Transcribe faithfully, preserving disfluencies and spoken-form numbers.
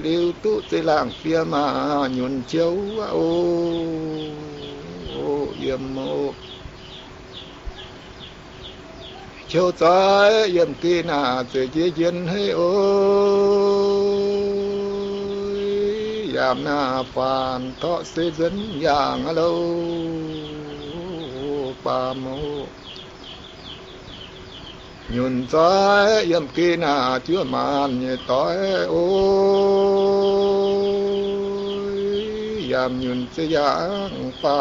liu tu tê làng phía mà nhuần chiếu ô ô yếm ô chiếu trái yếm kia nà tê chế chiến hay ôi yam na phàn thọ xê dẫn yang lâu ba mô nhuần trái yếm kia nà chưa màn nhẹ tối ôi yam nhuần sẽ giang pa